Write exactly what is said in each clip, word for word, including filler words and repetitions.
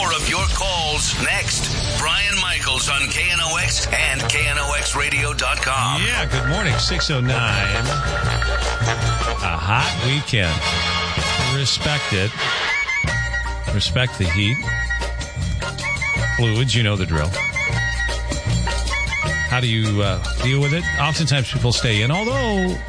More of your calls next. Brian Michaels on K N O X and K N O X radio dot com. Yeah, good morning. six oh nine. A hot weekend. Respect it. Respect the heat. Fluids, you know the drill. How do you uh, deal with it? Oftentimes people stay in, although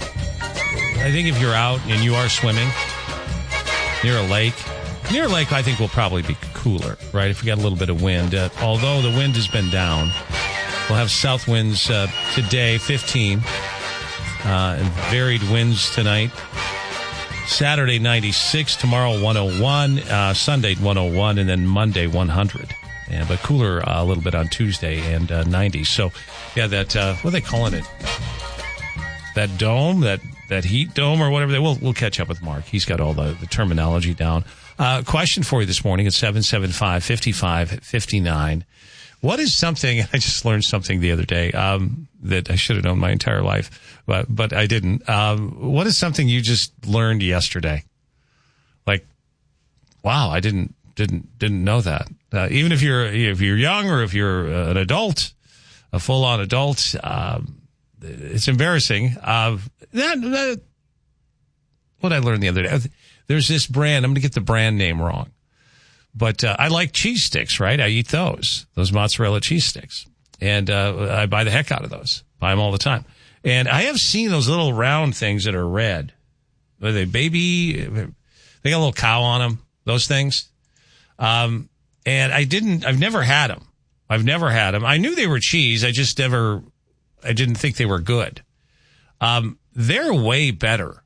I think if you're out and you are swimming near a lake, near a lake I think will probably be cooler, right, if we got a little bit of wind. Uh, although the wind has been down. We'll have south winds uh, today, fifteen, uh, and varied winds tonight. Saturday, ninety-six, tomorrow, one oh one, uh, Sunday, one oh one, and then Monday, one hundred. Yeah, but cooler uh, a little bit on Tuesday and uh, ninety. So, yeah, that, uh, what are they calling it? That dome, that that heat dome or whatever. They We'll, we'll catch up with Mark. He's got all the, the terminology down. Uh, question for you this morning at seven seven five, five five five nine. What is something, I just learned something the other day um, that I should have known my entire life, but but I didn't. Um, what is something you just learned yesterday? Like, wow, I didn't didn't didn't know that. Uh, even if you're if you're young or if you're uh, an adult, a full-on adult, um, it's embarrassing. Uh, that, that, what I learned the other day, there's this brand, I'm going to get the brand name wrong, but uh, I like cheese sticks, right? I eat those, those mozzarella cheese sticks, and uh, I buy the heck out of those, buy them all the time. And I have seen those little round things that are red. Are they baby? They got a little cow on them, those things. Um, and I didn't, I've never had them. I've never had them. I knew they were cheese. I just never, I didn't think they were good. Um, they're way better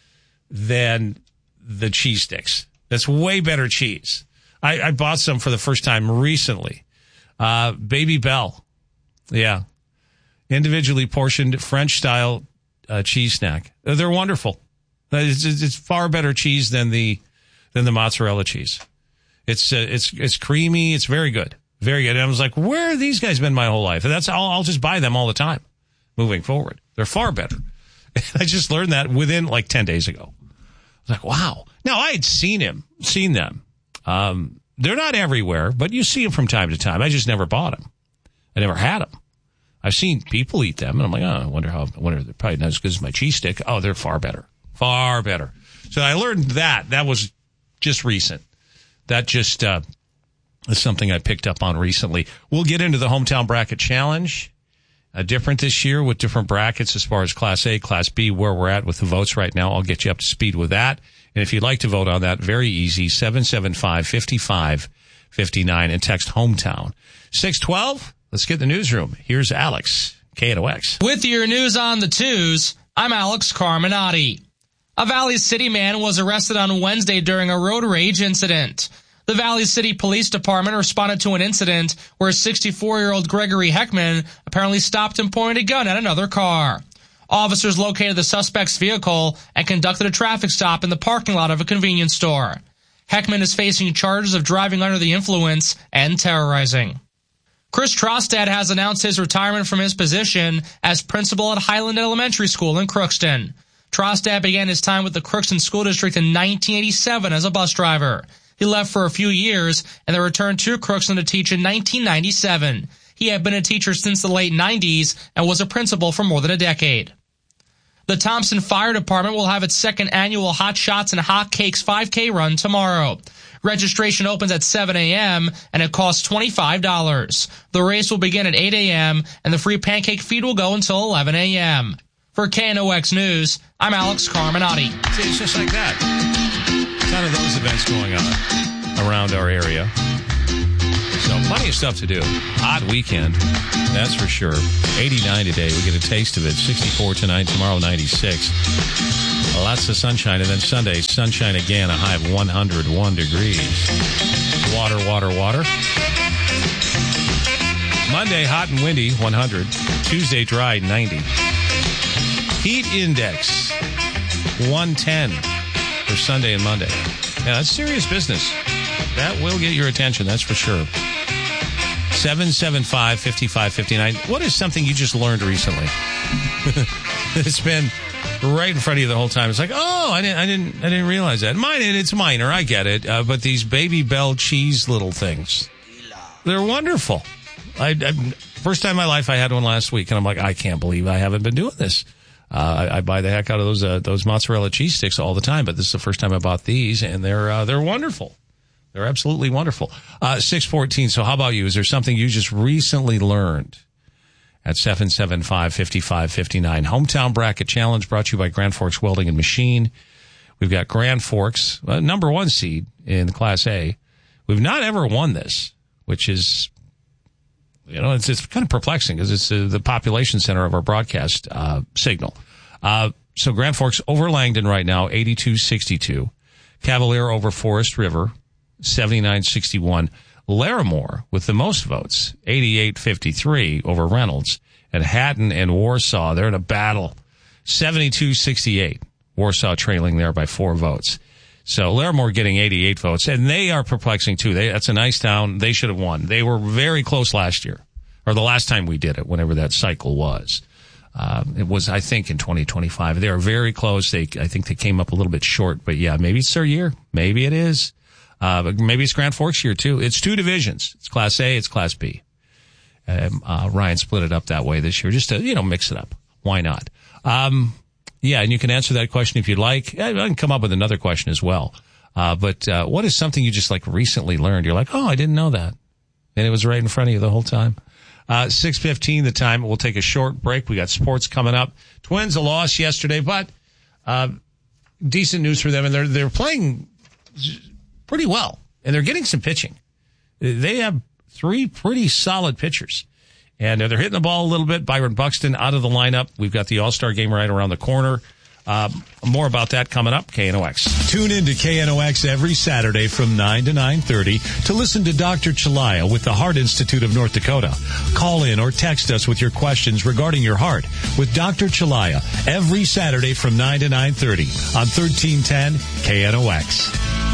than the cheese sticks. That's way better cheese. I, I bought some for the first time recently. Uh, Baby Bell. Yeah. Individually portioned French style, uh, cheese snack. They're wonderful. It's, it's far better cheese than the, than the mozzarella cheese. It's, uh, it's, it's creamy. It's very good. Very good. And I was like, where have these guys been my whole life? And that's, I'll, I'll just buy them all the time moving forward. They're far better. I just learned that within like ten days ago. I was like, wow. Now I had seen him, seen them. Um, they're not everywhere, but you see them from time to time. I just never bought them. I never had them. I've seen people eat them and I'm like, oh, I wonder how, I wonder, they're probably not as good as my cheese stick. Oh, they're far better. Far better. So I learned that. That was just recent. That just, uh, is something I picked up on recently. We'll get into the Hometown Bracket Challenge. Uh, different this year with different brackets as far as Class A, Class B, where we're at with the votes right now. I'll get you up to speed with that. And if you'd like to vote on that, very easy, seven seven five, five five five nine and text Hometown. six twelve, let's get in the newsroom. Here's Alex, K N O X. With your news on the twos, I'm Alex Carminati. A Valley City man was arrested on Wednesday during a road rage incident. The Valley City Police Department responded to an incident where sixty-four-year-old Gregory Heckman apparently stopped and pointed a gun at another car. Officers located the suspect's vehicle and conducted a traffic stop in the parking lot of a convenience store. Heckman is facing charges of driving under the influence and terrorizing. Chris Trostad has announced his retirement from his position as principal at Highland Elementary School in Crookston. Trostad began his time with the Crookston School District in nineteen eighty-seven as a bus driver. He left for a few years and then returned to Crookston to teach in nineteen ninety-seven. He had been a teacher since the late nineties and was a principal for more than a decade. The Thompson Fire Department will have its second annual Hot Shots and Hot Cakes five K run tomorrow. Registration opens at seven a.m. and it costs twenty-five dollars. The race will begin at eight a.m. and the free pancake feed will go until eleven a.m. For K N O X News, I'm Alex Carminati. See, it's just like that. Kind of those events going on around our area. So plenty of stuff to do. Hot weekend, that's for sure. eighty-nine today. We get a taste of it. sixty-four tonight, tomorrow ninety-six. Lots of sunshine. And then Sunday, sunshine again, a high of one hundred one degrees. Water, water, water. Monday, hot and windy, one hundred. Tuesday, dry, ninety. Heat index, one ten for Sunday and Monday. Yeah, that's serious business. That will get your attention, that's for sure. seven seven five, five five five nine. What is something you just learned recently? It's been right in front of you the whole time. It's like, oh, I didn't, I didn't, I didn't realize that. Mine, it's minor. I get it. Uh, but these Baby Bell cheese little things, they're wonderful. I, I first time in my life I had one last week, and I'm like, I can't believe I haven't been doing this. Uh, I, I buy the heck out of those uh, those mozzarella cheese sticks all the time, but this is the first time I bought these, and they're uh, they're wonderful. They're absolutely wonderful. Uh, six fourteen. So how about you? Is there something you just recently learned? At seven seven five, five five five nine. Hometown Bracket Challenge brought to you by Grand Forks Welding and Machine. We've got Grand Forks, uh, number one seed in Class A. We've not ever won this, which is, you know, it's, it's kind of perplexing because it's uh, the population center of our broadcast uh, signal. Uh, so Grand Forks over Langdon right now, eighty-two sixty-two. Cavalier over Forest River, seventy-nine sixty-one. Larimore with the most votes, eighty-eight fifty-three over Reynolds. And Hatton and Warsaw, they're in a battle, seventy-two sixty-eight. Warsaw trailing there by four votes. So Larimore getting eighty-eight votes, and they are perplexing too. They, that's a nice town. They should have won. They were very close last year, or the last time we did it, whenever that cycle was. Um, it was, I think, in twenty twenty-five. They are very close. They, I think they came up a little bit short, but yeah, maybe it's their year. Maybe it is. Uh, but maybe it's Grand Forks year too. It's two divisions. It's Class A, it's Class B. Um, uh, Ryan split it up that way this year, just to, you know, mix it up. Why not? Um, yeah, and you can answer that question if you'd like. I can come up with another question as well. Uh, but, uh, what is something you just like recently learned? You're like, oh, I didn't know that. And it was right in front of you the whole time. Uh, six fifteen the time. We'll take a short break. We got sports coming up. Twins a loss yesterday, but, uh, decent news for them. And they're, they're playing pretty well, and they're getting some pitching. They have three pretty solid pitchers, and they're hitting the ball a little bit. Byron Buxton out of the lineup. We've got the All-Star game right around the corner. Uh, more about that coming up. K N O X. Tune in to K N O X every Saturday from nine to nine thirty to listen to Doctor Chalaya with the Heart Institute of North Dakota. Call in or text us with your questions regarding your heart with Doctor Chalaya every Saturday from nine to nine thirty on thirteen ten K N O X.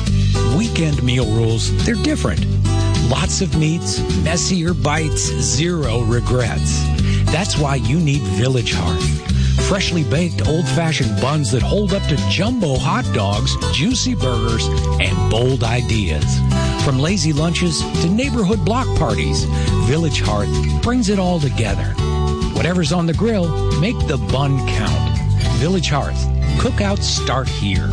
Weekend meal rules, they're different. Lots of meats, messier bites, zero regrets. That's why you need Village Hearth. Freshly baked old-fashioned buns that hold up to jumbo hot dogs, juicy burgers, and bold ideas. From lazy lunches to neighborhood block parties, Village Hearth brings it all together. Whatever's on the grill, make the bun count. Village Hearth. Cookouts start here.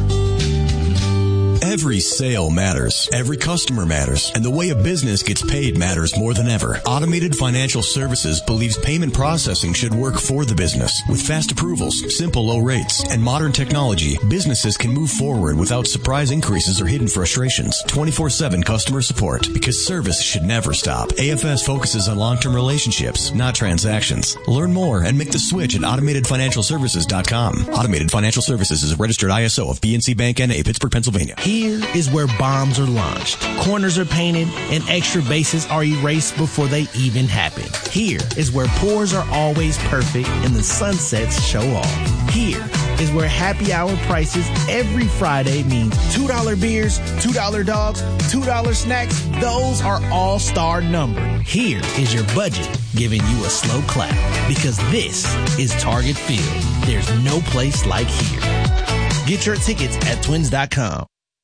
Every sale matters. Every customer matters. And the way a business gets paid matters more than ever. Automated Financial Services believes payment processing should work for the business. With fast approvals, simple low rates, and modern technology, businesses can move forward without surprise increases or hidden frustrations. twenty-four seven customer support. Because service should never stop. A F S focuses on long-term relationships, not transactions. Learn more and make the switch at automated financial services dot com. Automated Financial Services is a registered I S O of P N C Bank N A, Pittsburgh, Pennsylvania. Here is where bombs are launched, corners are painted, and extra bases are erased before they even happen. Here is where pours are always perfect and the sunsets show off. Here is where happy hour prices every Friday means two dollar beers, two dollar dogs, two dollar snacks. Those are all-star numbered. Here is your budget giving you a slow clap because this is Target Field. There's no place like here. Get your tickets at twins dot com.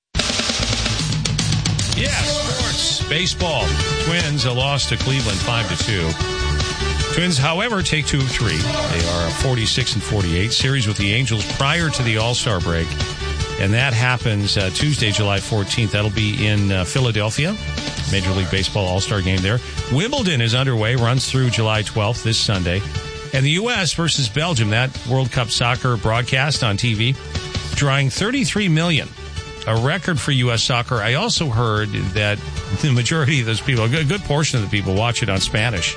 Yeah, sports, baseball. Twins a loss to Cleveland five to two. Twins, however, take two of three. They are forty-six and forty-eight. Series with the Angels prior to the All-Star break. And that happens uh, Tuesday, July fourteenth. That'll be in uh, Philadelphia. Major League Baseball All-Star game there. Wimbledon is underway, runs through July twelfth this Sunday. And the U S versus Belgium, that World Cup soccer broadcast on T V, drawing thirty-three million dollars. A record for U S soccer. I also heard that the majority of those people, a good, good portion of the people, watch it on Spanish.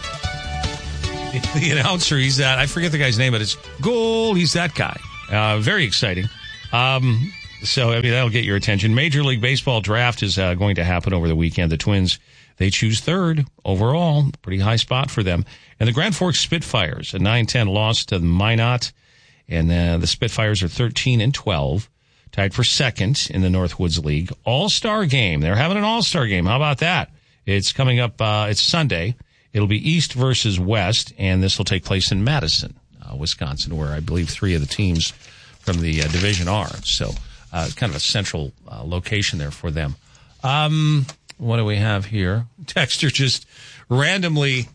The announcer, he's that, I forget the guy's name, but it's Goal, he's that guy. Uh, very exciting. Um, so, I mean, that'll get your attention. Major League Baseball draft is uh, going to happen over the weekend. The Twins, they choose third overall. Pretty high spot for them. And the Grand Forks Spitfires, a nine ten loss to the Minot. And uh, the Spitfires are thirteen and twelve. Tied for second in the Northwoods League. All-Star game. They're having an All-Star game. How about that? It's coming up, uh, it's Sunday. It'll be East versus West, and this will take place in Madison, uh, Wisconsin, where I believe three of the teams from the uh, Division R. So uh, kind of a central uh, location there for them. Um, what do we have here? Texter just randomly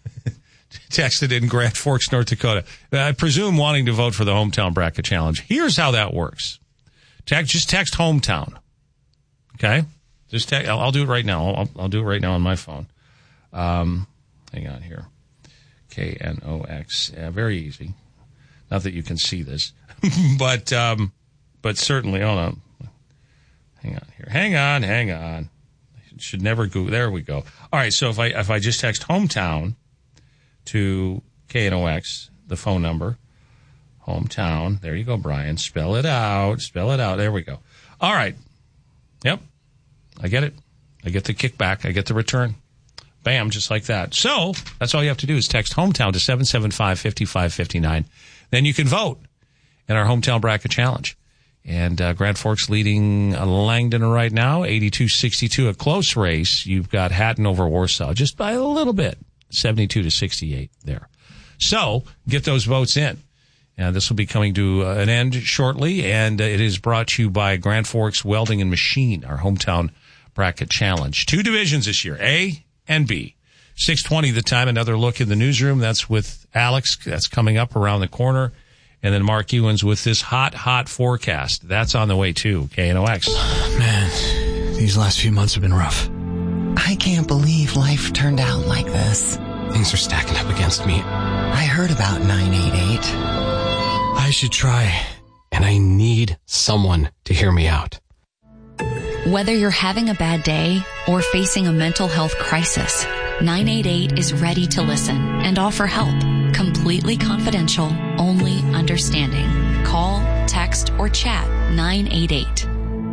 texted in Grand Forks, North Dakota. I presume wanting to vote for the Hometown Bracket Challenge. Here's how that works. Text, just text Hometown. Okay? Just te- I'll, I'll do it right now. I'll, I'll do it right now on my phone. Um, hang on here. K N O X. Yeah, very easy. Not that you can see this. but um, but certainly, hold on. Hang on here. Hang on, hang on. I should never go. There we go. All right, so if I if I just text Hometown to K N O X, the phone number, Hometown. There you go, Brian. Spell it out. Spell it out. There we go. All right. Yep. I get it. I get the kickback. I get the return. Bam, just like that. So that's all you have to do is text Hometown to seven seven five, five five five nine. Then you can vote in our Hometown Bracket Challenge. And uh, Grand Forks leading uh, Langdon right now, eighty-two sixty-two, a close race. You've got Hatton over Warsaw just by a little bit, seventy-two to sixty-eight there. So get those votes in. And this will be coming to uh, an end shortly, and uh, it is brought to you by Grand Forks Welding and Machine, our Hometown Bracket Challenge. Two divisions this year, A and B. six twenty the time, another look in the newsroom. That's with Alex. That's coming up around the corner. And then Mark Ewens with this hot, hot forecast. That's on the way, too. K N O X. Man, these last few months have been rough. I can't believe life turned out like this. Things are stacking up against me. I heard about nine eight eight. I should try, and I need someone to hear me out. Whether you're having a bad day or facing a mental health crisis, nine eight eight is ready to listen and offer help. Completely confidential, only understanding. Call, text, or chat nine eight eight.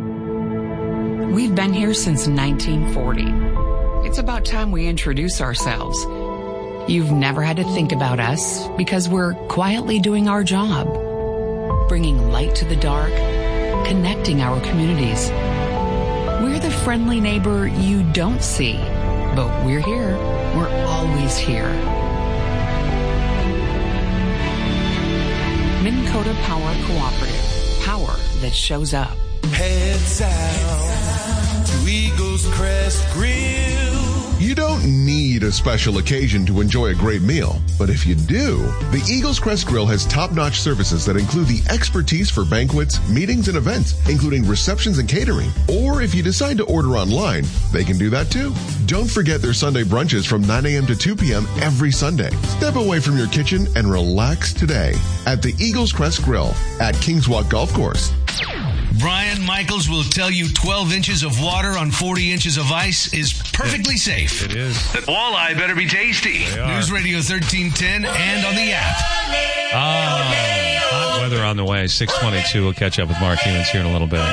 We've been here since nineteen forty. It's about time we introduce ourselves. You've never had to think about us because we're quietly doing our job, bringing light to the dark, connecting our communities. We're the friendly neighbor you don't see, but we're here. We're always here. Minn Kota Power Cooperative. Power that shows up. Head south to Eagles Crest Grill. You don't need a special occasion to enjoy a great meal, but if you do, the Eagles Crest Grill has top-notch services that include the expertise for banquets, meetings, and events, including receptions and catering. Or if you decide to order online, they can do that too. Don't forget their Sunday brunches from nine a.m. to two p.m. every Sunday. Step away from your kitchen and relax today at the Eagles Crest Grill at Kings Walk Golf Course. Brian Michaels will tell you twelve inches of water on forty inches of ice is perfectly safe. It is. The walleye better be tasty. News Radio thirteen ten and on the app. Oh, hot weather on the way. six twenty-two. We'll catch up with Mark Ewens here in a little bit.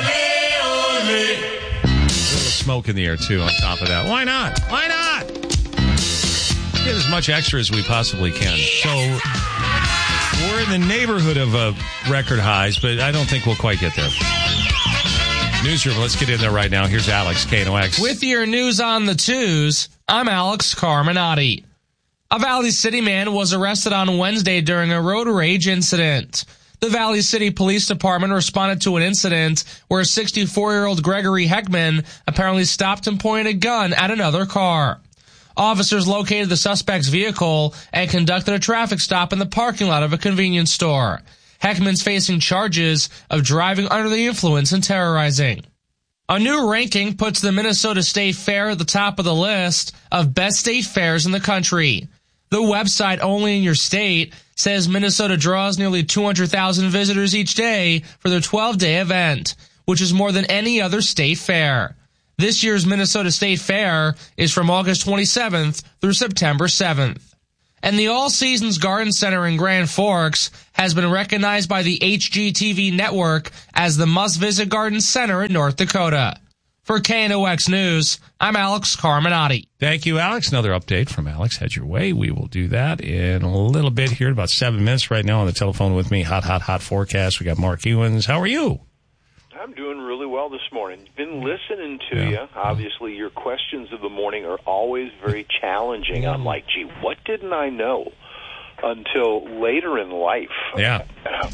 A little smoke in the air, too, on top of that. Why not? Why not? Get as much extra as we possibly can. So we're in the neighborhood of uh, record highs, but I don't think we'll quite get there. Newsroom, let's get in there right now. Here's Alex, K N O X. With your news on the twos, I'm Alex Carminati. A Valley City man was arrested on Wednesday during a road rage incident. The Valley City Police Department responded to an incident where sixty-four-year-old Gregory Heckman apparently stopped and pointed a gun at another car. Officers located the suspect's vehicle and conducted a traffic stop in the parking lot of a convenience store. Heckman's facing charges of driving under the influence and terrorizing. A new ranking puts the Minnesota State Fair at the top of the list of best state fairs in the country. The website Only in Your State says Minnesota draws nearly two hundred thousand visitors each day for their twelve-day event, which is more than any other state fair. This year's Minnesota State Fair is from August twenty-seventh through September seventh. And the All Seasons Garden Center in Grand Forks has been recognized by the H G T V network as the must-visit garden center in North Dakota. For K N O X News, I'm Alex Carminati. Thank you, Alex. Another update from Alex. Head your way. We will do that in a little bit here, in about seven minutes right now on the telephone with me. Hot, hot, hot forecast. We got Mark Ewens. How are you? I'm doing really well this morning. Been listening to yeah. you. Obviously, your questions of the morning are always very challenging. I'm like, gee, what didn't I know until later in life? Yeah. Uh, man,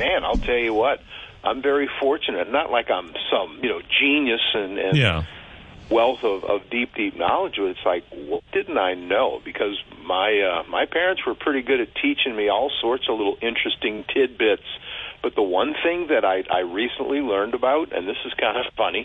man, I'll tell you what, I'm very fortunate. Not like I'm some, you know, genius and, and yeah. wealth of, of deep, deep knowledge, but it's like, what didn't I know? Because my uh, my parents were pretty good at teaching me all sorts of little interesting tidbits. But the one thing that I, I recently learned about, and this is kind of funny,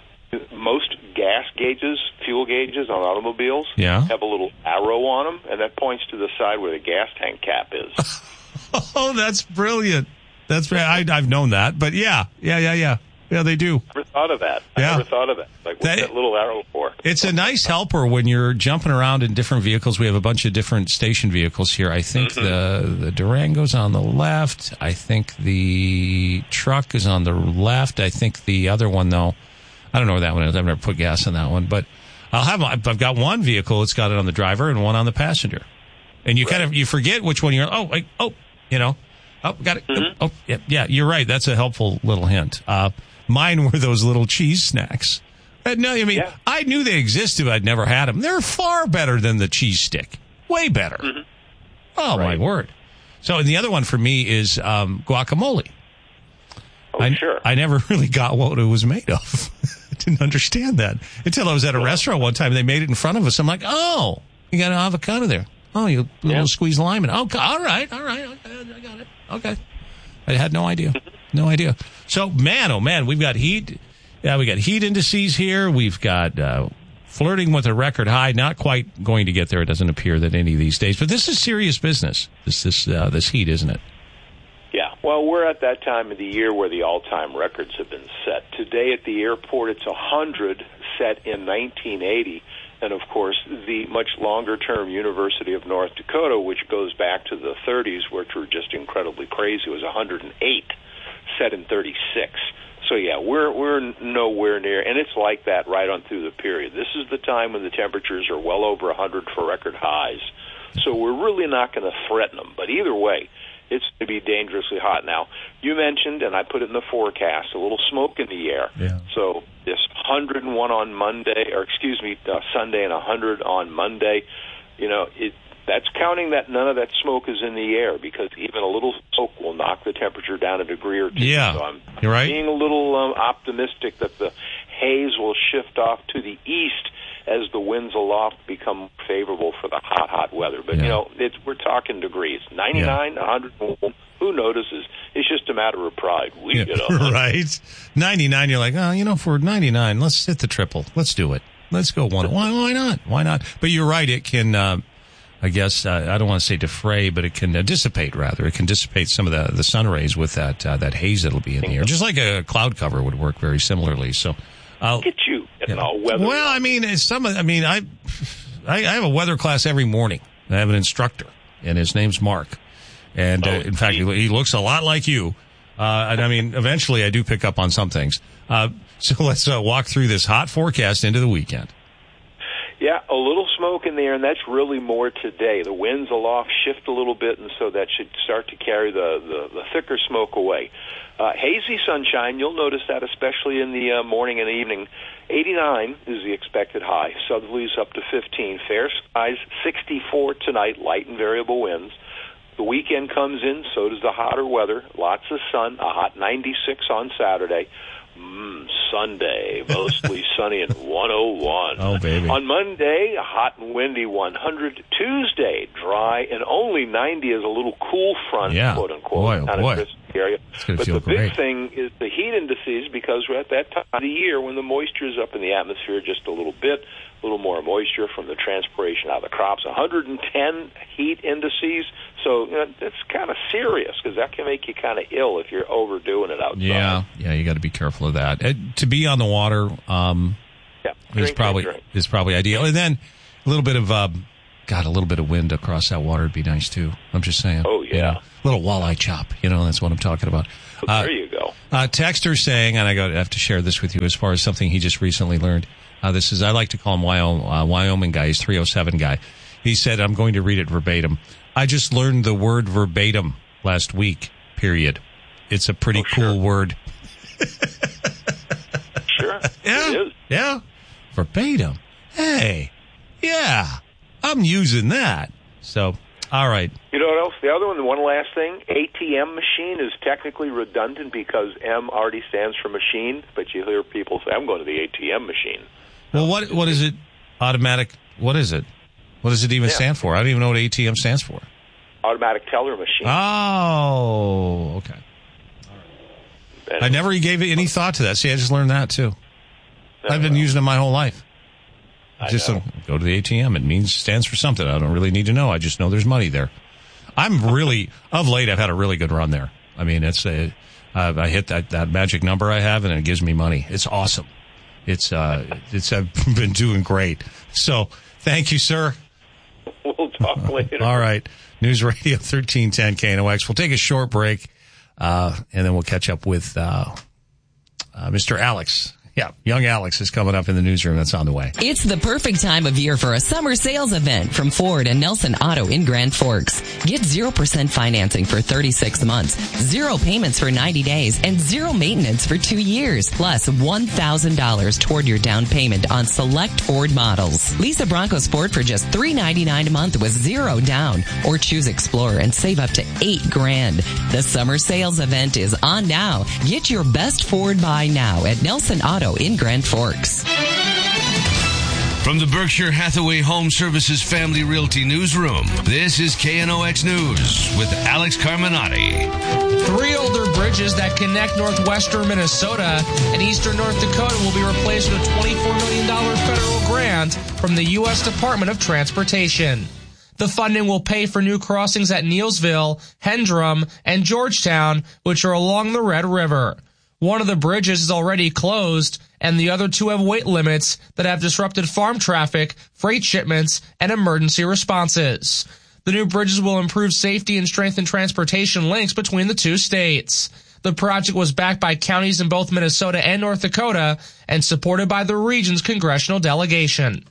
most gas gauges, fuel gauges on automobiles yeah. have a little arrow on them, and that points to the side where the gas tank cap is. Oh, that's brilliant. That's I, I've known that, but yeah, yeah, yeah, yeah. Yeah, they do. I never thought of that. I yeah. never thought of that. Like, what's that, that little arrow for? It's a nice helper when you're jumping around in different vehicles. We have a bunch of different station vehicles here. I think mm-hmm. the the Durango's on the left. I think the truck is on the left. I think the other one, though, I don't know where that one is. I've never put gas in that one. But I'll have I've got one vehicle. It's got it on the driver and one on the passenger. And you right. kind of you forget which one you're. Oh, like, oh, you know, oh, got it. Mm-hmm. Oh, yeah, yeah, you're right. That's a helpful little hint. Uh, Mine were those little cheese snacks. Uh, no, I mean, yeah. I knew they existed, but I'd never had them. They're far better than the cheese stick. Way better. Mm-hmm. Oh, right. My word. So, and the other one for me is um, guacamole. Oh, I, sure. I never really got what it was made of. I didn't understand that until I was at a restaurant one time and they made it in front of us. I'm like, oh, you got an avocado there. Oh, you little yeah. squeeze lime in. Oh, all right, all right. Okay, I got it. Okay. I had no idea. No idea. So, man, oh, man, we've got heat. Yeah, we got heat indices here. We've got uh, flirting with a record high. Not quite going to get there, it doesn't appear, that any of these days. But this is serious business, this this uh, this heat, isn't it? Yeah. Well, we're at that time of the year where the all-time records have been set. Today at the airport, it's one hundred, set in nineteen eighty. And, of course, the much longer-term University of North Dakota, which goes back to the thirties, which were just incredibly crazy, was one hundred eight. Set in thirty-six. So yeah, we're we're nowhere near, and it's like that right on through the period. This is the time when the temperatures are well over one hundred for record highs. So we're really not going to threaten them. But either way, it's going to be dangerously hot. Now, you mentioned, and I put it in the forecast, a little smoke in the air. Yeah. So this one hundred one on Monday, or excuse me, uh, Sunday, and one hundred on Monday. You know, it. That's counting that none of that smoke is in the air, because even a little smoke will knock the temperature down a degree or two. Yeah, so I'm, you're right. being a little um, optimistic that the haze will shift off to the east as the winds aloft become favorable for the hot, hot weather. But, yeah. you know, it's, we're talking degrees. ninety-nine, yeah. one hundred, who notices? It's just a matter of pride. We yeah, get up. Right. ninety-nine, you're like, oh, you know, for ninety-nine, let's hit the triple. Let's do it. Let's go one. Why, why not? Why not? But you're right, it can... Uh, I guess, uh, I don't want to say defray, but it can uh, dissipate, rather. It can dissipate some of the, the sun rays with that uh, that haze that'll be in the air. Just like a cloud cover would work very similarly. So, uh, Look at you getting yeah. all weather. Well, I mean, it's some. I mean, I, I I have a weather class every morning. I have an instructor, and his name's Mark. And, uh, oh, in fact, he, he looks a lot like you. Uh, and, I mean, eventually I do pick up on some things. Uh, so let's uh, walk through this hot forecast into the weekend. Yeah, a little smoke in there, and that's really more today. The winds aloft shift a little bit, and so that should start to carry the, the, the thicker smoke away. Uh, hazy sunshine, you'll notice that especially in the uh, morning and evening. eighty-nine is the expected high. Southerlies up to fifteen. Fair skies, sixty-four tonight, light and variable winds. The weekend comes in, so does the hotter weather. Lots of sun, a hot ninety-six on Saturday. Mm, Sunday, mostly sunny and one oh one. Oh, baby. On Monday, a hot and windy one hundred. Tuesday, dry and only ninety is a little cool front, yeah. quote unquote. Boy, oh, kind boy. of crisp area. But the great. big thing is the heat indices, because we're at that time of the year when the moisture is up in the atmosphere just a little bit, a little more moisture from the transpiration out of the crops. one hundred ten heat indices. So you know, it's kind of serious, because that can make you kind of ill if you're overdoing it outside. Yeah, yeah, you got to be careful of that. Uh, to be on the water um, yeah, is probably drink. is probably ideal. And then a little bit of, uh, God, a little bit of wind across that water would be nice too. I'm just saying. Oh yeah, you know, a little walleye chop. You know, that's what I'm talking about. Uh, there you go. Uh, Texter saying, and I got I have to share this with you as far as something he just recently learned. Uh, this is I like to call him Wyoming, uh, Wyoming guy. He's three oh seven guy. He said, I'm going to read it verbatim. I just learned the word verbatim last week, period. It's a pretty oh, cool sure. word. Sure. Yeah. It is. Yeah. Verbatim. Hey. Yeah. I'm using that. So, All right. You know what else? The other one, the one last thing, A T M machine is technically redundant because M already stands for machine, but you hear people say, I'm going to the A T M machine. Well, what what is it? Automatic, what is it? What does it even Yeah. stand for? I don't even know what A T M stands for. Automatic teller machine. Oh, okay. I never gave any thought to that. See, I just learned that, too. I've been using it my whole life. I just know. don't go to the A T M. It means stands for something. I don't really need to know. I just know there's money there. I'm really, of late, I've had a really good run there. I mean, it's a, uh, I hit that, that magic number I have, and it gives me money. It's awesome. It's, uh, it's, I've been doing great. So, thank you, sir. We'll talk later. All right. News Radio thirteen ten K N O X. We'll take a short break, uh, and then we'll catch up with, uh, uh, Mister Alex. Yeah, young Alex is coming up in the newsroom. That's on the way. It's the perfect time of year for a summer sales event from Ford and Nelson Auto in Grand Forks. Get zero percent financing for thirty-six months, zero payments for ninety days, and zero maintenance for two years, plus one thousand dollars toward your down payment on select Ford models. Lease a Bronco Sport for just three ninety-nine a month with zero down, or choose Explorer and save up to eight grand. The summer sales event is on now. Get your best Ford buy now at Nelson Auto in Grand Forks. From the Berkshire Hathaway Home Services Family Realty Newsroom, this is K N O X News with Alex Carminati. Three older bridges that connect northwestern Minnesota and eastern North Dakota will be replaced with a twenty-four million dollars federal grant from the U S Department of Transportation. The funding will pay for new crossings at Neilsville, Hendrum, and Georgetown, which are along the Red River. One of the bridges is already closed, and the other two have weight limits that have disrupted farm traffic, freight shipments, and emergency responses. The new bridges will improve safety and strengthen transportation links between the two states. The project was backed by counties in both Minnesota and North Dakota and supported by the region's congressional delegation.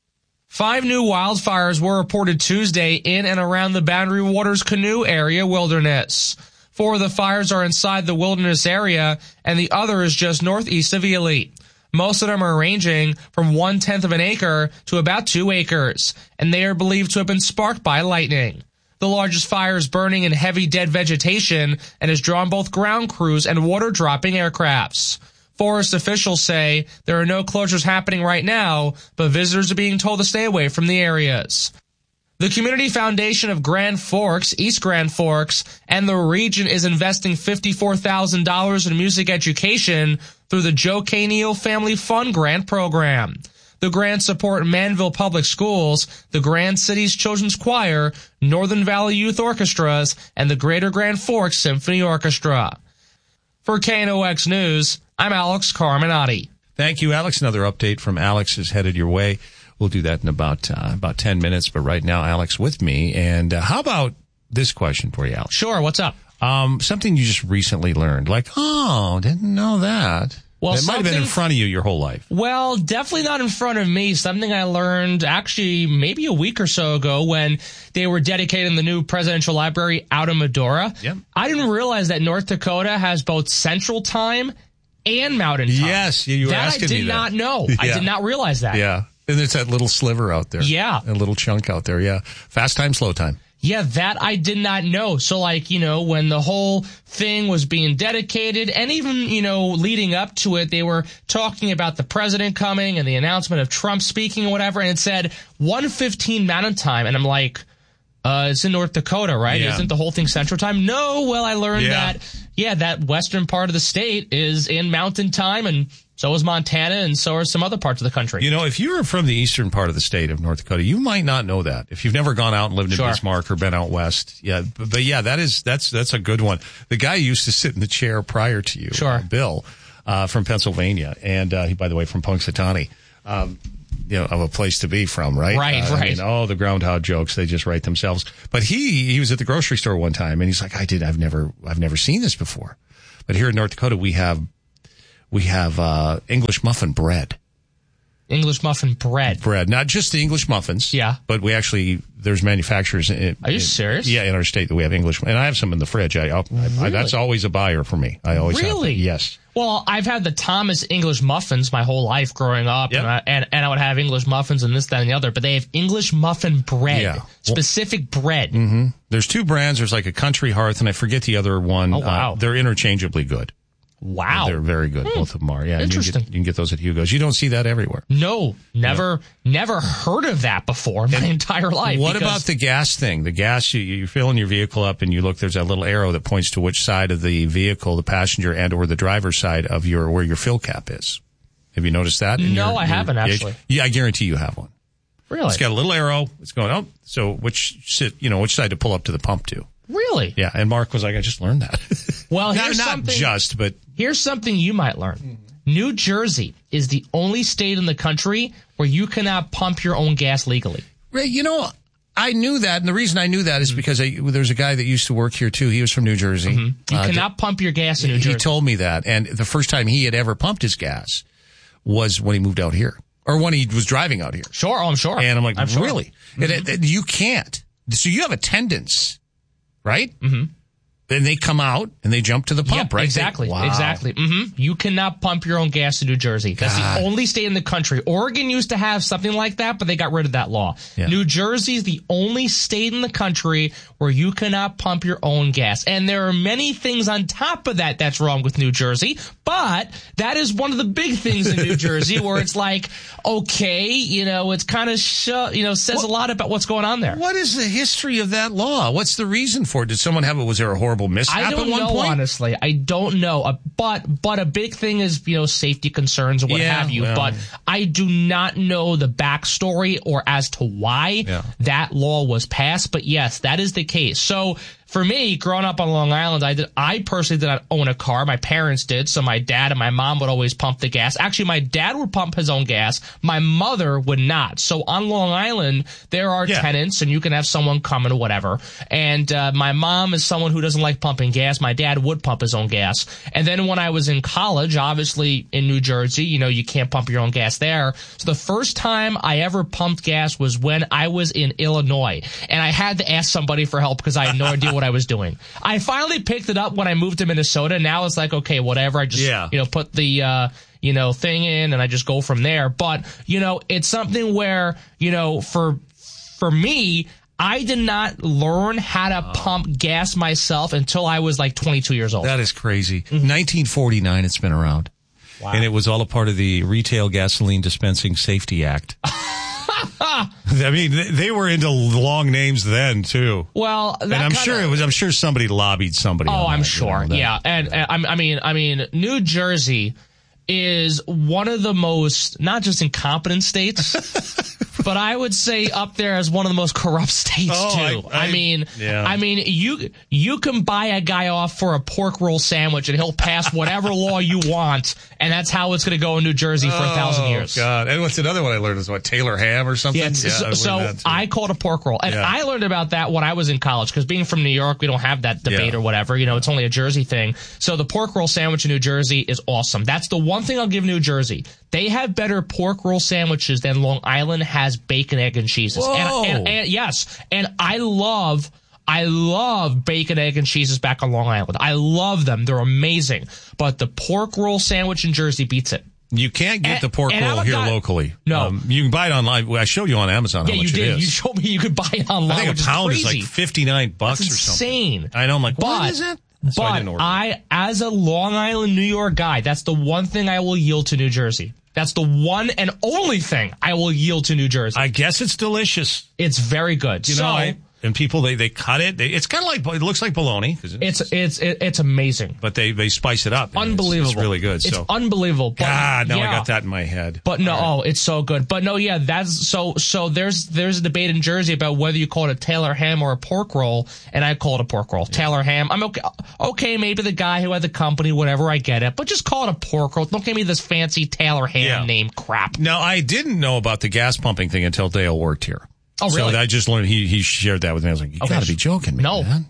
Five new wildfires were reported Tuesday in and around the Boundary Waters Canoe Area Wilderness. Four of the fires are inside the wilderness area, and the other is just northeast of Ely. Most of them are ranging from one-tenth of an acre to about two acres, and they are believed to have been sparked by lightning. The largest fire is burning in heavy dead vegetation and has drawn both ground crews and water-dropping aircrafts. Forest officials say there are no closures happening right now, but visitors are being told to stay away from the areas. The Community Foundation of Grand Forks, East Grand Forks, and the region is investing fifty-four thousand dollars in music education through the Joe K. Neal Family Fun Grant Program. The grants support Manville Public Schools, the Grand Cities Children's Choir, Northern Valley Youth Orchestras, and the Greater Grand Forks Symphony Orchestra. For K N O X News, I'm Alex Carminati. Thank you, Alex. Another update from Alex is headed your way. We'll do that in about uh, about ten minutes. But right now, Alex with me. And uh, how about this question for you, Alex? Sure. What's up? Um, something you just recently learned. Like, oh, didn't know that. Well, it might have been in front of you your whole life. Well, definitely not in front of me. Something I learned actually maybe a week or so ago when they were dedicating the new presidential library out in Medora. Yep. I didn't realize that North Dakota has both Central Time and Mountain Time. Yes, you were that asking I did me that. not know. Yeah. I did not realize that. Yeah. And there's that little sliver out there. Yeah. A little chunk out there, yeah. Fast time, slow time. Yeah, that I did not know. So, like, you know, when the whole thing was being dedicated and even, you know, leading up to it, they were talking about the president coming and the announcement of Trump speaking or whatever, and it said one fifteen Mountain Time. And I'm like, uh, it's in North Dakota, right? Yeah. Isn't the whole thing Central Time? No, well, I learned Yeah. that, yeah, that western part of the state is in Mountain Time, and so is Montana, and so are some other parts of the country. You know, if you're from the eastern part of the state of North Dakota, you might not know that. If you've never gone out and lived in Sure. Bismarck or been out west. Yeah. But, but yeah, that is, that's, that's a good one. The guy used to sit in the chair prior to you. Sure. Uh, Bill, uh, from Pennsylvania. And, uh, he, by the way, from Punxsutawney. Um, you know, of a place to be from, right? Right, uh, right. I mean, oh, the groundhog jokes, they just write themselves. But he, he was at the grocery store one time and he's like, I did, I've never, I've never seen this before. But here in North Dakota, we have, we have, uh, English muffin bread. English muffin bread. Bread, not just the English muffins. Yeah. But we actually, there's manufacturers. In, Are you in, serious? Yeah, in our state that we have English. And I have some in the fridge. I, I, really? I That's always a buyer for me. I always Really? have. Yes. Well, I've had the Thomas English muffins my whole life growing up, Yep. and, I, and and I would have English muffins and this, that, and the other. But they have English muffin bread, Yeah. specific bread. Mm-hmm. There's two brands. There's like a Country Hearth, and I forget the other one. Oh, wow. Uh, they're interchangeably good. Wow. They're very good. Hmm. Both of them are. Yeah. Interesting. You can, get, you can get those at Hugo's. You don't see that everywhere. No, never, never heard of that before in my entire life. What because- about the gas thing? The gas, you, you're filling your vehicle up and you look, there's that little arrow that points to which side of the vehicle, the passenger and or the driver's side of your, where your fill cap is. Have you noticed that? in No, your- I your haven't, gauge? actually. Yeah, I guarantee you have one. Really? It's got a little arrow. It's going, oh, so which, sit, you know, which side to pull up to the pump to. Really? Yeah. And Mark was like, I just learned that. Well, not, here's not something. just, but Here's something you might learn. New Jersey is the only state in the country where you cannot pump your own gas legally. Ray, you know, I knew that, and the reason I knew that is because I, there's a guy that used to work here too. He was from New Jersey. Mm-hmm. You Uh, cannot pump your gas in New he Jersey. told me that, and the first time he had ever pumped his gas was when he moved out here, or when he was driving out here. Sure, oh, I'm sure. And I'm like, I'm sure. really? Mm-hmm. And it- it- you can't. So you have attendants, right? Mm-hmm. Then they come out and they jump to the pump, Yep, right? Exactly. They- wow. Exactly. hmm You cannot pump your own gas in New Jersey. That's God. the only state in the country. Oregon used to have something like that, but they got rid of that law. Yeah. New Jersey is the only state in the country where you cannot pump your own gas. And there are many things on top of that that's wrong with New Jersey, but that is one of the big things in New Jersey where it's like, okay, you know, it's kind of, sh- you know, says What- a lot about what's going on there. What is the history of that law? What's the reason for it? Did someone have it? Was there a horrible mishap I don't at one know, point? honestly. I don't know. Uh, but but a big thing is, you know, safety concerns and what Yeah, have you. well. But I do not know the backstory or as to why Yeah. that law was passed. But yes, that is the case. So for me, growing up on Long Island, I did. I personally did not own a car. My parents did. So my dad and my mom would always pump the gas. Actually, my dad would pump his own gas. My mother would not. So on Long Island, there are Yeah. tenants, and you can have someone coming or whatever. And uh, my mom is someone who doesn't like pumping gas. My dad would pump his own gas. And then when I was in college, obviously in New Jersey, you know, you can't pump your own gas there. So the first time I ever pumped gas was when I was in Illinois, and I had to ask somebody for help because I had no idea what I was doing. I finally picked it up when I moved to Minnesota. Now it's like, okay, whatever. I just, Yeah. you know, put the, uh, you know, thing in and I just go from there. But, you know, it's something where, you know, for, for me, I did not learn how to pump gas myself until I was like twenty-two years old. That is crazy. nineteen forty-nine, it's been around. Wow. And it was all a part of the Retail Gasoline Dispensing Safety Act. I mean, they- they were into long names then too. Well, that And I'm kinda- sure it was. I'm sure somebody lobbied somebody. Oh, on I'm that, sure. you know, that- Yeah, and, and I'm- I mean, I mean, New Jersey is one of the most not just incompetent states, but I would say up there as one of the most corrupt states Oh, too. I- I, I- mean, yeah. I mean, you you can buy a guy off for a pork roll sandwich, and he'll pass whatever law you want, and that's how it's going to go in New Jersey for a thousand years. Oh God! And what's another one I learned is what Taylor ham or something. Yeah, it's- I so, learned so that, too. I call it a pork roll. And Yeah. I learned about that when I was in college, because being from New York, we don't have that debate Yeah. or whatever. You know, it's only a Jersey thing. So the pork roll sandwich in New Jersey is awesome. That's the one thing I'll give New Jersey. They have better pork roll sandwiches than Long Island has bacon, egg, and cheeses. Whoa. And, and, and yes, and I love... I love bacon, egg, and cheeses back on Long Island. I love them. They're amazing. But the pork roll sandwich in Jersey beats it. You can't get And- the pork and I'm roll a here guy- locally. No. Um, you can buy it online. Well, I showed you on Amazon Yeah, how you much did. it is. You showed me you could buy it online. I think which a pound is, is crazy. like fifty-nine bucks That's or something. insane. I know. I'm like, But, what is it? So I but didn't order it. I, as a Long Island, New York guy, that's the one thing I will yield to New Jersey. That's the one and only thing I will yield to New Jersey. I guess it's delicious. It's very good. You so, know, I, and people they they cut it. They, it's kind of like it looks like bologna. 'Cause it's it's it, it's amazing. But they they spice it up. and Unbelievable. It's, it's really good. It's so unbelievable. But God, now yeah. I got that in my head. But no, All right. oh, it's so good. But no, yeah, that's so. So there's there's a debate in Jersey about whether you call it a Taylor ham or a pork roll, and I call it a pork roll. Yeah. Taylor ham. I'm okay. Okay, maybe the guy who had the company, whatever. I get it, but just call it a pork roll. Don't give me this fancy Taylor ham Yeah. name crap. Now I didn't know about the gas pumping thing until Dale worked here. Oh, really? So I just learned. He he shared that with me. I was like, you Okay. got to be joking me. No, man.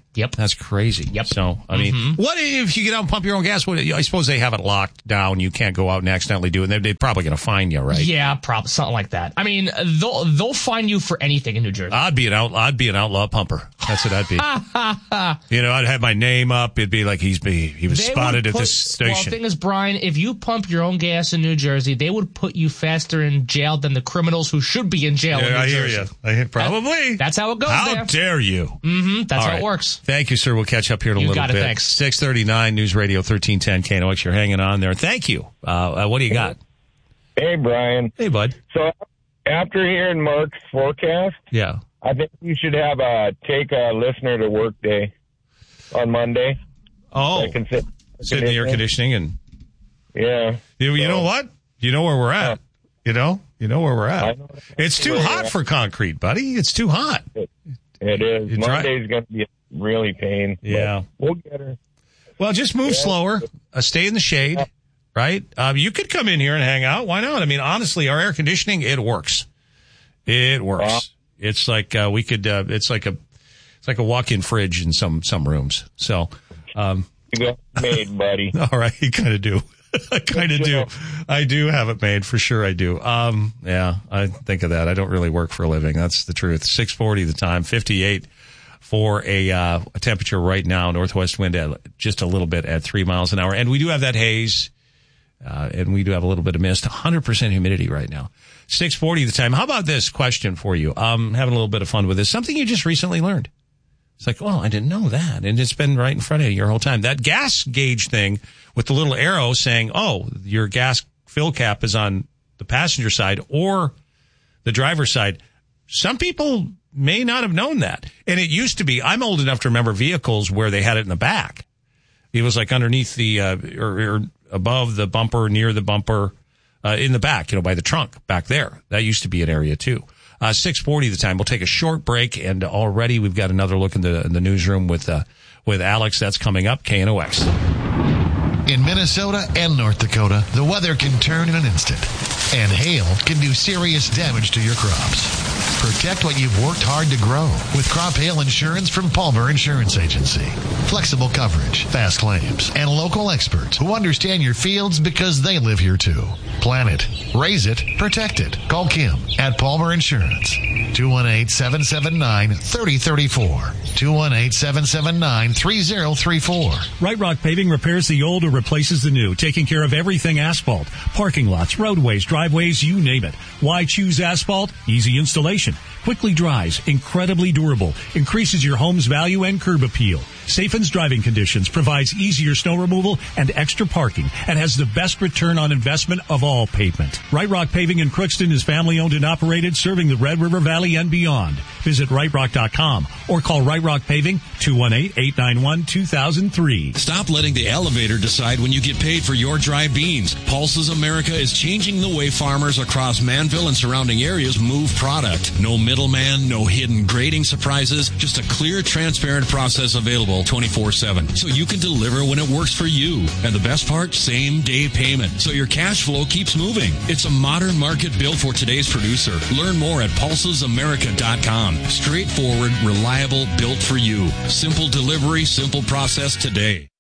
Yep. That's crazy. Yep. So, I mean, Mhm. what if you get out and pump your own gas? What, I suppose they have it locked down. You can't go out and accidentally do it. They're, they're probably going to fine you, right? Yeah, probably something like that. I mean, they'll they'll fine you for anything in New Jersey. I'd be an out, I'd be an outlaw pumper. That's what I'd be. You know, I'd have my name up. It'd be like he's be he was They spotted would at put- this Well, station. the thing is, Brian, if you pump your own gas in New Jersey, they would put you faster in jail than the criminals who should be in jail in New Yeah, I hear Jersey. you. I hear, probably. That's how it goes How there. dare you? Mm-hmm. That's All how right. it works. Thank you, sir. We'll catch up here in a You little got it, bit. thanks. six thirty-nine News Radio thirteen ten K N O X. You're hanging on there. Thank you. Uh, uh, what do you got? Hey, Brian. Hey, bud. So after hearing Mark's forecast, Yeah. I think you should have a take a listener to work day on Monday. Oh. I can sit, Sit in the air conditioning and. Yeah. You, you know what? You know where we're at. You know? You know where we're I at. know. It's too Where hot you're at. for concrete, buddy. It's too hot. It, it is. You try- Monday's going to be really pain. but Yeah. We'll get her. Well, just move Yeah. slower. Uh, stay in the shade, right? Um, you could come in here and hang out. Why not? I mean, honestly, our air conditioning, it works. It works. Wow. It's like uh, we could. Uh, it's like a. It's like a walk-in fridge in some some rooms. So, um, You got it made, buddy. all right, you kind of do. I kind of do. I do have it made for sure. I do. Um, yeah, I think of that. I don't really work for a living. That's the truth. six forty the time, fifty-eight for a, uh, a temperature right now. Northwest wind at just a little bit at three miles an hour, and we do have that haze, uh, and we do have a little bit of mist. one hundred percent humidity right now. six forty the time. How about this question for you? Um, having a little bit of fun with this. Something you just recently learned. It's like, oh, I didn't know that. And it's been right in front of you your whole time. That gas gauge thing with the little arrow saying, oh, your gas fill cap is on the passenger side or the driver's side. Some people may not have known that. And it used to be, I'm old enough to remember vehicles where they had it in the back. It was like underneath the, uh, or, or above the bumper, near the bumper, uh, in the back, you know, by the trunk back there. That used to be an area too. Uh, six forty the time. We'll take a short break, and already we've got another look in the in the newsroom with uh, with Alex. That's coming up. K N O X. In Minnesota and North Dakota, the weather can turn in an instant, and hail can do serious damage to your crops. Protect what you've worked hard to grow with crop hail insurance from Palmer Insurance Agency. Flexible coverage, fast claims, and local experts who understand your fields because they live here too. Plan it, raise it, protect it. Call Kim at Palmer Insurance. two one eight, seven seven nine, three zero three four. two one eight, seven seven nine, three zero three four. Right Rock Paving repairs the old or replaces the new, taking care of everything asphalt, parking lots, roadways, driveways, you name it. Why choose asphalt? Easy installation, quickly dries, incredibly durable, increases your home's value and curb appeal. Safens driving conditions, provides easier snow removal and extra parking, and has the best return on investment of all pavement. Right Rock Paving in Crookston is family owned and operated, serving the Red River Valley and beyond. Visit right rock dot com or call Right Rock Paving two one eight, eight nine one, two thousand three. Stop letting the elevator decide when you get paid for your dry beans. Pulses America is changing the way farmers across Manville and surrounding areas move product. No middleman, no hidden grading surprises, just a clear, transparent process available twenty-four seven. So you can deliver when it works for you. And the best part, same day payment. So your cash flow keeps moving. It's a modern market built for today's producer. Learn more at pulses america dot com. Straightforward, reliable, built for you. Simple delivery, simple process today.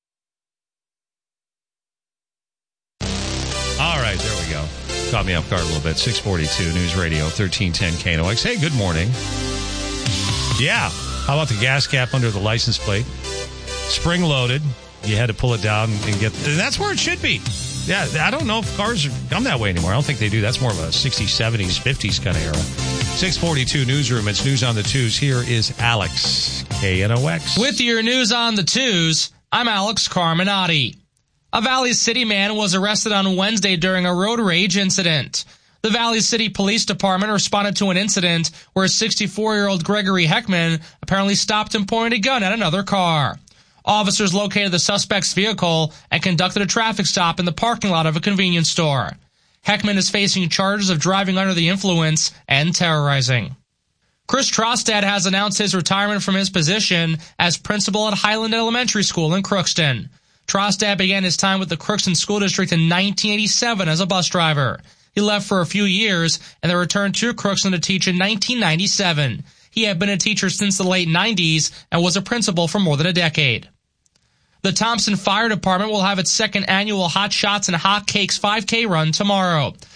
All right, there we go. Caught me off guard a little bit. six forty-two News Radio thirteen ten K N O X. Hey, good morning. Yeah, how about the gas cap under the license plate? Spring loaded. You had to pull it down and get... And that's where it should be. Yeah, I don't know if cars come that way anymore. I don't think they do. That's more of a sixties, seventies, fifties kind of era. six forty-two Newsroom. It's News on the Twos. Here is Alex, K N O X. With your News on the Twos, I'm Alex Carminati. A Valley City man was arrested on Wednesday during a road rage incident. The Valley City Police Department responded to an incident where sixty-four-year-old Gregory Heckman apparently stopped and pointed a gun at another car. Officers located the suspect's vehicle and conducted a traffic stop in the parking lot of a convenience store. Heckman is facing charges of driving under the influence and terrorizing. Chris Trostad has announced his retirement from his position as principal at Highland Elementary School in Crookston. Trostad began his time with the Crookston School District in nineteen eighty-seven as a bus driver. He left for a few years and then returned to Crookston to teach in nineteen ninety-seven. He had been a teacher since the late nineties and was a principal for more than a decade. The Thompson Fire Department will have its second annual Hot Shots and Hot Cakes five K run tomorrow.